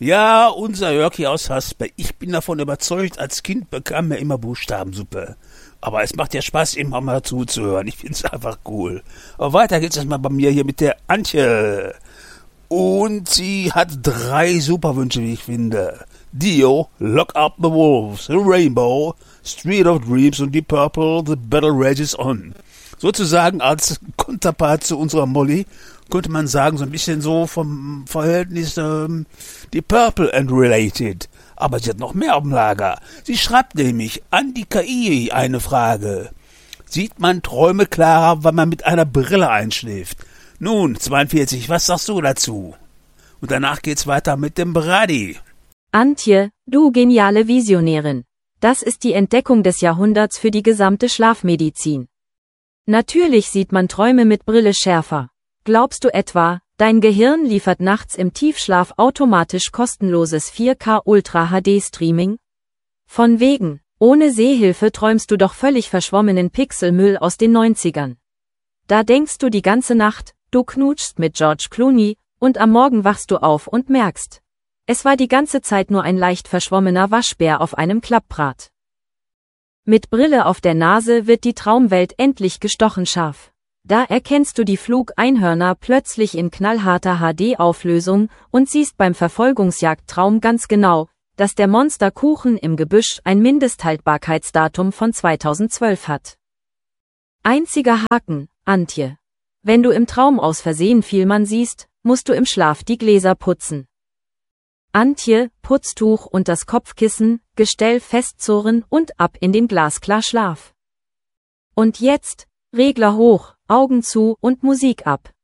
Ja, unser Jörg hier aus Haspe. Ich bin davon überzeugt, als Kind bekam er immer Buchstabensuppe. Aber es macht ja Spaß, ihm auch mal zuzuhören. Ich find's einfach cool. Aber weiter geht's erstmal bei mir hier mit der Antje. Und sie hat 3 Superwünsche, wie ich finde. Dio, Lock Up the Wolves, The Rainbow, Street of Dreams und Deep Purple, The Battle Rages On. Sozusagen als Konterpart zu unserer Molly könnte man sagen, so ein bisschen so vom Verhältnis Deep Purple and Related. Aber sie hat noch mehr auf dem Lager. Sie schreibt nämlich an die KI eine Frage. Sieht man Träume klarer, wenn man mit einer Brille einschläft? Nun, 42, was sagst du dazu? Und danach geht's weiter mit dem Brady. Antje, du geniale Visionärin. Das ist die Entdeckung des Jahrhunderts für die gesamte Schlafmedizin. Natürlich sieht man Träume mit Brille schärfer. Glaubst du etwa, dein Gehirn liefert nachts im Tiefschlaf automatisch kostenloses 4K Ultra HD Streaming? Von wegen, ohne Sehhilfe träumst du doch völlig verschwommenen Pixelmüll aus den 90ern. Da denkst du die ganze Nacht, du knutschst mit George Clooney, und am Morgen wachst du auf und merkst, es war die ganze Zeit nur ein leicht verschwommener Waschbär auf einem Klapprad. Mit Brille auf der Nase wird die Traumwelt endlich gestochen scharf. Da erkennst du die Flugeinhörner plötzlich in knallharter HD-Auflösung und siehst beim Verfolgungsjagdtraum ganz genau, dass der Monsterkuchen im Gebüsch ein Mindesthaltbarkeitsdatum von 2012 hat. Einziger Haken, Antje. Wenn du im Traum aus Versehen Vielmann siehst, musst du im Schlaf die Gläser putzen. Antje, Putztuch und das Kopfkissen, Gestell festzurren und ab in den Glasklar Schlaf. Und jetzt, Regler hoch, Augen zu und Musik ab.